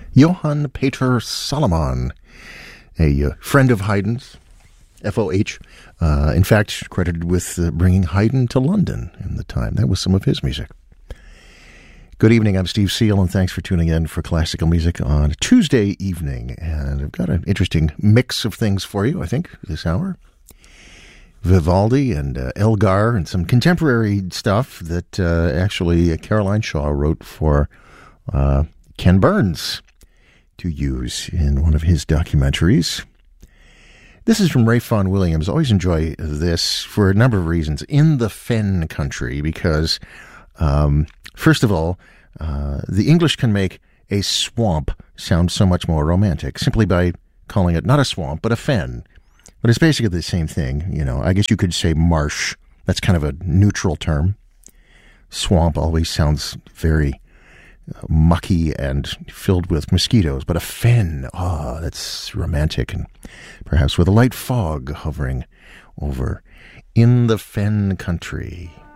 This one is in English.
Johann Peter Salomon, a friend of Haydn's, FOH. In fact, credited with bringing Haydn to London in the time. That was some of his music. Good evening, I'm Steve Seal, and thanks for tuning in for classical music on a Tuesday evening. And I've got an interesting mix of things for you, I think, this hour. Vivaldi and Elgar and some contemporary stuff that actually Caroline Shaw wrote for Ken Burns to use in one of his documentaries. This is from Ray Vaughan Williams. I always enjoy this for a number of reasons. In the Fen country, because first of all, the English can make a swamp sound so much more romantic simply by calling it not a swamp, but a fen. But it's basically the same thing, you know. I guess you could say marsh. That's kind of a neutral term. Swamp always sounds very mucky and filled with mosquitoes. But a fen, that's romantic, and perhaps with a light fog hovering over in the Fen country.